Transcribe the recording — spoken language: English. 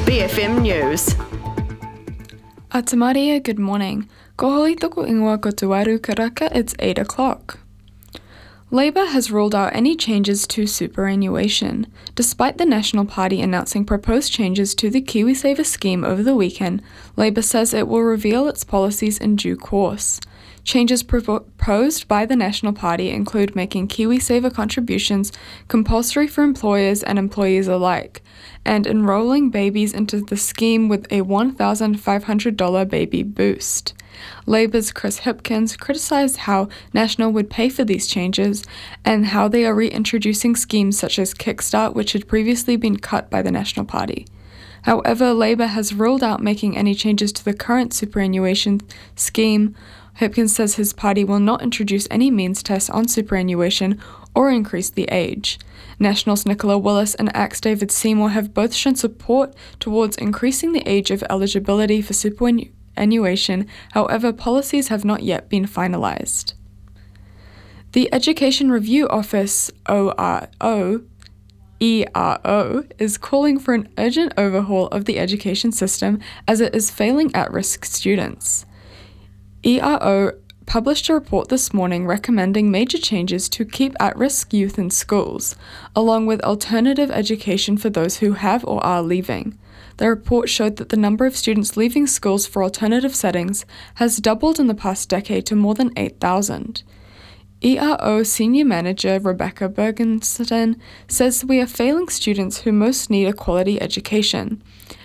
BFM News. Atamaria, good morning. Ko hoi toko ingoa ko te waru karaka, it's 8 o'clock. Labour has ruled out any changes to superannuation. Despite the National Party announcing proposed changes to the KiwiSaver scheme over the weekend, Labour says it will reveal its policies in due course. Changes proposed by the National Party include making KiwiSaver contributions compulsory for employers and employees alike, and enrolling babies into the scheme with a $1,500 baby boost. Labour's Chris Hipkins criticised how National would pay for these changes and how they are reintroducing schemes such as Kickstart, which had previously been cut by the National Party. However, Labour has ruled out making any changes to the current superannuation scheme. Hipkins says his party will not introduce any means tests on superannuation or increase the age. Nationals Nicola Willis and ACT's David Seymour have both shown support towards increasing the age of eligibility for superannuation, however, policies have not yet been finalised. The Education Review Office, ERO, is calling for an urgent overhaul of the education system as it is failing at-risk students. ERO published a report this morning recommending major changes to keep at-risk youth in schools, along with alternative education for those who have or are leaving. The report showed that the number of students leaving schools for alternative settings has doubled in the past decade to more than 8,000. ERO Senior Manager Rebecca Bergensten says we are failing students who most need a quality education.